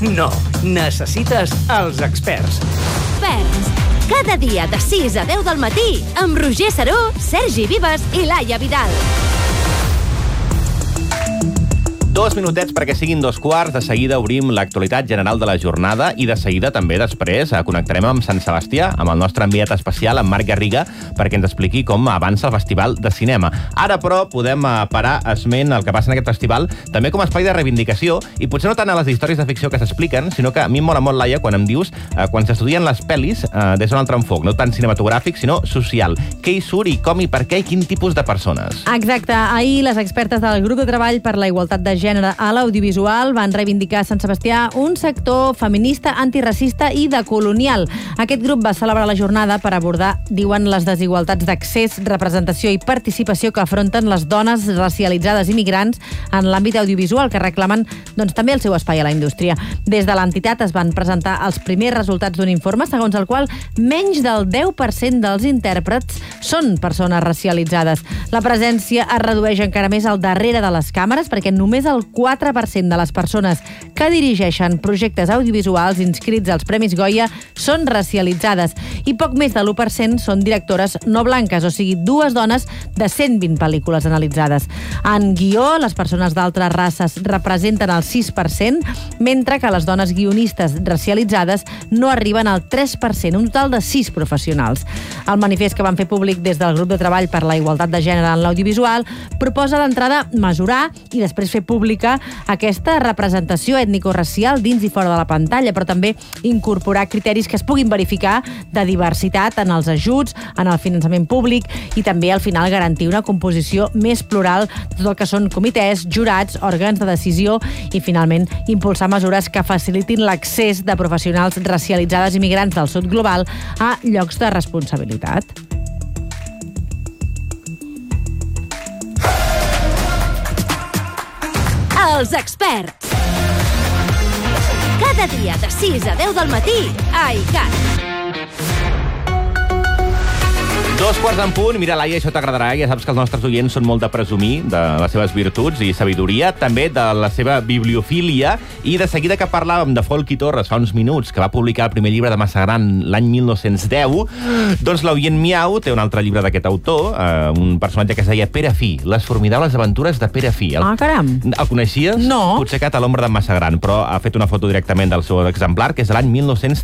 No, necessites els experts. Experts. Cada dia de 6 a 10 del matí amb Roger Saró, Sergi Vives i Laia Vidal. 2 minutets perquè siguin 2:15. De seguida obrim l'actualitat general de la jornada i de seguida també després connectarem amb Sant Sebastià, amb el nostre enviat especial, en Marc Garriga, perquè ens expliqui com avança el Festival de Cinema. Ara, però, podem parar esment el que passa en aquest festival, també com a espai de reivindicació, i potser no tant a les històries de ficció que s'expliquen, sinó que a mi em mola molt, Laia, quan em dius quan s'estudien les pel·lis des d'un altre enfoc, no tant cinematogràfic, sinó social. Què hi surt i com i per què i quin tipus de persones? Exacte. Ahir les expertes del grup de treball per la igualtat de gènere a l'audiovisual van reivindicar a Sant Sebastià un sector feminista, antiracista i decolonial. Aquest grup va celebrar la jornada per abordar, diuen, les desigualtats d'accés, representació i participació que afronten les dones racialitzades i migrants en l'àmbit audiovisual, que reclamen també el seu espai a la indústria. Des de l'entitat es van presentar els primers resultats d'un informe segons el qual menys del 10% dels intèrprets són persones racialitzades. La presència es redueix encara més al darrere de les càmeres perquè només el 4% de les persones que dirigeixen projectes audiovisuals inscrits als Premis Goya són racialitzades i poc més de l'1% són directores no blanques, o sigui, 2 dones de 120 pel·lícules analitzades. En guió, les persones d'altres races representen el 6%, mentre que les dones guionistes racialitzades no arriben al 3%, un total de 6 professionals. El manifest que van fer públic des del grup de treball per la igualtat de gènere en l'audiovisual proposa d'entrada mesurar i després fer pública aquesta representació ètnico-racial dins i fora de la pantalla, però també incorporar criteris que es puguin verificar de diversitat en els ajuts, en el finançament públic i també al final garantir una composició més plural de tot el que són comitès, jurats, òrgans de decisió i finalment impulsar mesures que facilitin l'accés de professionals racialitzades i migrants del sud global a llocs de responsabilitat. Els experts. Cada dia de 6 a 10 del matí a ICAT. 2:15. Mira, Laia, això t'agradarà. Ja saps que els nostres oients són molt de presumir de les seves virtuts i sabidoria, també de la seva bibliofília, i de seguida que parlàvem de Folky Torres fa uns minuts, que va publicar el primer llibre de Massagran l'any 1910, doncs l'oient Miau té un altre llibre d'aquest autor, un personatge que es deia Pere Fi, Les formidables aventures de Pere Fi. Caram! El coneixies? No. Potser que a l'ombra de Massagran, però ha fet una foto directament del seu exemplar, que és de l'any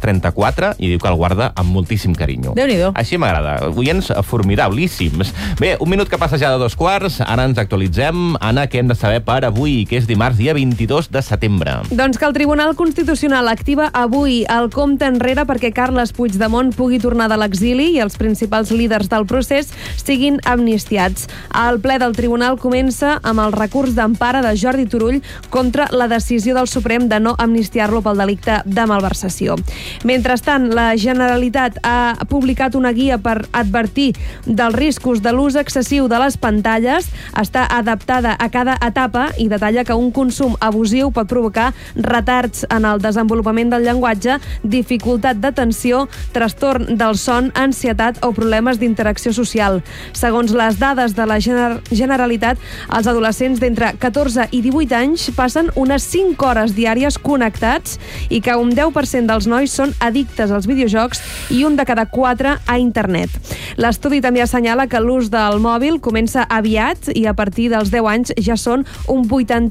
1934, i diu que el guarda amb moltíssim carinyo. Déu-n'hi-do. Així m'agrada. Oients formidablíssims. Bé, un minut que passa ja de 2:15, ara ens actualitzem. Anna, què hem de saber per avui, que és dimarts, dia 22 de setembre? Doncs que el Tribunal Constitucional activa avui el compte enrere perquè Carles Puigdemont pugui tornar de l'exili i els principals líders del procés siguin amnistiats. El ple del Tribunal comença amb el recurs d'empara de Jordi Turull contra la decisió del Suprem de no amnistiar-lo pel delicte de malversació. Mentrestant, la Generalitat ha publicat una guia per advertir dels riscos de l'ús excessiu de les pantalles, està adaptada a cada etapa i detalla que un consum abusiu pot provocar retards en el desenvolupament del llenguatge, dificultat d'atenció, trastorn del son, ansietat o problemes d'interacció social. Segons les dades de la Generalitat, els adolescents d'entre 14 i 18 anys passen unes 5 hores diàries connectats i que un 10% dels nois són addictes als videojocs i un de cada 4 a internet. L'estudi també assenyala que l'ús del mòbil comença aviat i a partir dels 10 anys ja són un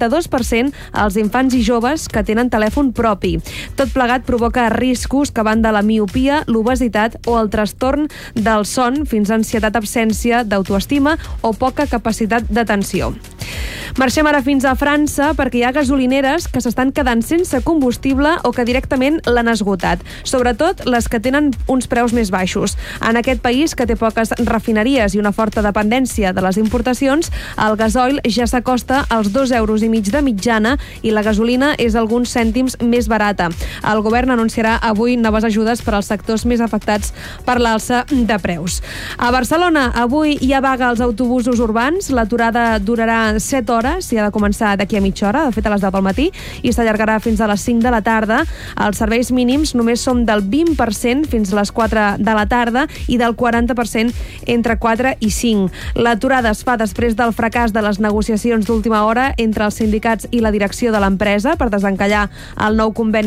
82% els infants i joves que tenen telèfon propi. Tot plegat provoca riscos que van de la miopia, l'obesitat o el trastorn del son fins a ansietat, absència d'autoestima o poca capacitat d'atenció. Marxem ara fins a França perquè hi ha gasolineres que s'estan quedant sense combustible o que directament l'han esgotat, sobretot les que tenen uns preus més baixos. En aquest país, que té poques refineries i una forta dependència de les importacions, el gasoil ja s'acosta als 2,5 euros de mitjana i la gasolina és alguns cèntims més barata. El govern anunciarà avui noves ajudes per als sectors més afectats per l'alça de preus. A Barcelona, avui hi ha vaga als autobusos urbans. L'aturada durarà 7 hores i ha de començar d'aquí a mitja hora, de fet a les 10 del matí, i s'allargarà fins a les 5 de la tarda. Els serveis mínims només són del 20% fins a les 4 de la tarda i del 40% entre 4 i 5. L'aturada es fa després del fracàs de les negociacions d'última hora entre els sindicats i la direcció de l'empresa per desencallar el nou conveni